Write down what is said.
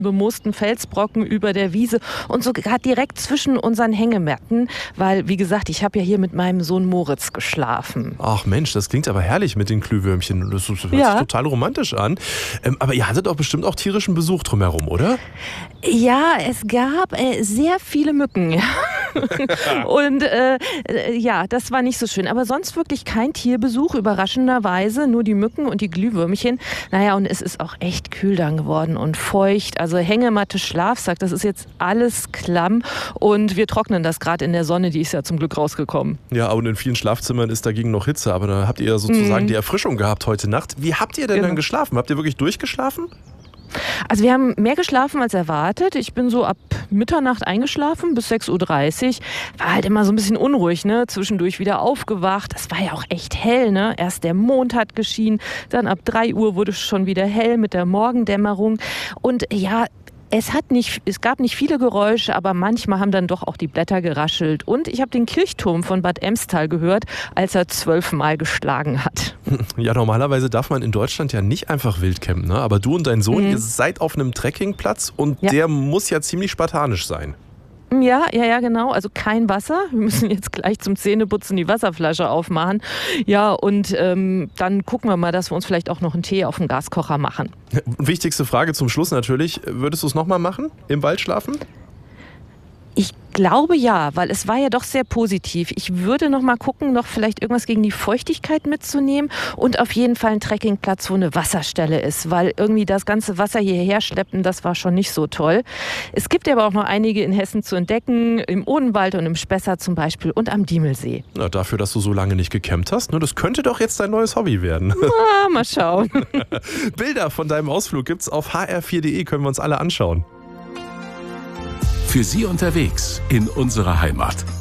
bemoosten Felsbrocken über der Wiese und sogar direkt zwischen unseren Hängematten, weil, wie gesagt, ich habe ja hier mit meinem Sohn Moritz geschlafen. Ach Mensch, das klingt aber herrlich mit den Glühwürmchen. Das hört sich total romantisch an. Aber ihr hattet doch bestimmt auch tierischen Besuch drumherum, oder? Ja, es gab sehr viele Mücken. Und ja, das war nicht so schön. Aber sonst wirklich kein Tierbesuch, überraschenderweise. Nur die Mücken und die Glühwürmchen. Naja, und es ist auch echt kühl dann geworden und feucht. Also Hängematte, Schlafsack, das ist jetzt alles klamm. Und wir trocknen das gerade in der Sonne, die ist ja zum Glück rausgekommen. Ja, und in vielen Schlafzimmern ist dagegen noch Hitze. Aber da habt ihr ja sozusagen die Erfrischung gehabt heute Nacht. Wie habt ihr denn dann geschlafen? Habt ihr wirklich durchgeschlafen? Also wir haben mehr geschlafen als erwartet. Ich bin so ab Mitternacht eingeschlafen bis 6:30 Uhr. War halt immer so ein bisschen unruhig, ne? Zwischendurch wieder aufgewacht. Das war ja auch echt hell, ne? Erst der Mond hat geschienen, dann ab 3 Uhr wurde es schon wieder hell mit der Morgendämmerung. Und ja, es gab nicht viele Geräusche, aber manchmal haben dann doch auch die Blätter geraschelt. Und ich habe den Kirchturm von Bad Emstal gehört, als er 12 Mal geschlagen hat. Ja, normalerweise darf man in Deutschland ja nicht einfach wild campen, ne? Aber du und dein Sohn, ihr seid auf einem Trekkingplatz und der muss ja ziemlich spartanisch sein. Ja, genau. Also kein Wasser. Wir müssen jetzt gleich zum Zähneputzen die Wasserflasche aufmachen. Ja, und dann gucken wir mal, dass wir uns vielleicht auch noch einen Tee auf dem Gaskocher machen. Wichtigste Frage zum Schluss natürlich. Würdest du es nochmal machen? Im Wald schlafen? Ich glaube ja, weil es war ja doch sehr positiv. Ich würde noch mal gucken, noch vielleicht irgendwas gegen die Feuchtigkeit mitzunehmen und auf jeden Fall einen Trekkingplatz, wo eine Wasserstelle ist, weil irgendwie das ganze Wasser hierher schleppen, das war schon nicht so toll. Es gibt aber auch noch einige in Hessen zu entdecken, im Odenwald und im Spessart zum Beispiel und am Diemelsee. Na, dafür, dass du so lange nicht gecampt hast, ne, das könnte doch jetzt dein neues Hobby werden. Mal schauen. Bilder von deinem Ausflug gibt's auf hr4.de, können wir uns alle anschauen. Für Sie unterwegs in unserer Heimat.